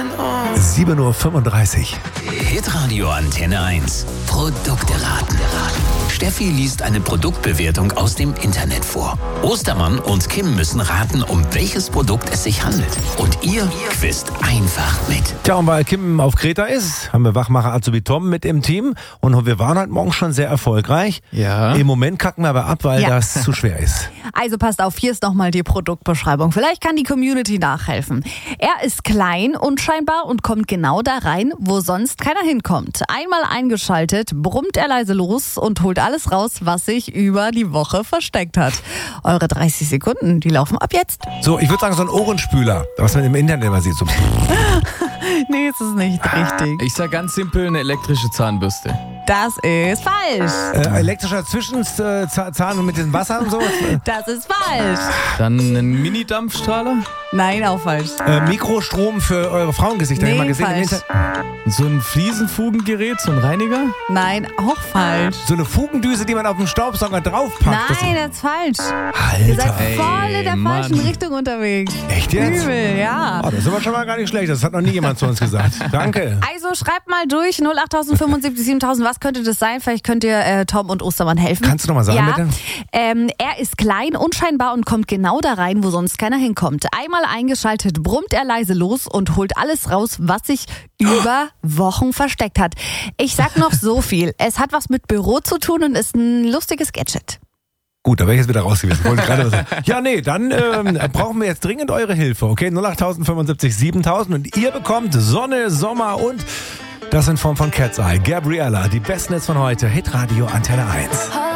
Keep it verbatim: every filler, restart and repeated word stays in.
sieben Uhr fünfunddreißig. Hitradio Antenne eins. Produkte raten. Steffi liest eine Produktbewertung aus dem Internet vor. Ostermann und Kim müssen raten, um welches Produkt es sich handelt. Und ihr quizt einfach mit. Tja, und weil Kim auf Kreta ist, haben wir Wachmacher Azubi Tom mit im Team. Und wir waren heute Morgen schon sehr erfolgreich. Ja. Im Moment kacken wir aber ab, weil Ja. das zu schwer ist. Also passt auf, hier ist nochmal die Produktbeschreibung. Vielleicht kann die Community nachhelfen. Er ist klein, unscheinbar und kommt genau da rein, wo sonst keiner hinkommt. Einmal eingeschaltet, brummt er leise los und holt alles raus, was sich über die Woche versteckt hat. Eure dreißig Sekunden, die laufen ab jetzt. So, ich würde sagen, so ein Ohrenspüler, was man im Internet immer sieht. So. Nee, ist es nicht richtig. Ich sag ganz simpel, eine elektrische Zahnbürste. Das ist falsch. Äh, elektrischer Zwischenzahn mit dem Wasser und so. Das ist falsch. Dann ein Mini-Dampfstrahler. Nein, auch falsch. Äh, Mikrostrom für eure Frauengesichter. Nee, Hab ich mal gesehen im falsch. Internet. So ein Fliesenfugengerät, so ein Reiniger. Nein, auch falsch. So eine Fugendüse, die man auf den Staubsauger draufpackt. Das- Nein, das ist falsch. Ihr seid Alter. voll in der Ey, Mann. falschen Richtung unterwegs. Echt jetzt? Übel, ja. Oh, das ist aber schon mal gar nicht schlecht. Das hat noch nie jemand zu uns gesagt. Danke. Also schreibt mal durch, null acht fünfundsiebzig siebentausend, was könnte das sein? Vielleicht könnt ihr äh, Tom und Ostermann helfen. Kannst du noch mal sagen, ja. bitte? Ähm, er ist klein, unscheinbar und kommt genau da rein, wo sonst keiner hinkommt. Einmal eingeschaltet, brummt er leise los und holt alles raus, was sich über Wochen versteckt hat. Ich sag noch so viel. Es hat was mit Büro zu tun und ist ein lustiges Gadget. Gut, da wäre ich jetzt wieder raus gewesen. Wollte ich gerade was sagen. Ja, nee, dann ähm, brauchen wir jetzt dringend eure Hilfe, okay? null acht fünfundsiebzig siebentausend und ihr bekommt Sonne, Sommer und das in Form von Cat's Eye. Gabriella, die besten Hits von heute. Hitradio Antenne eins.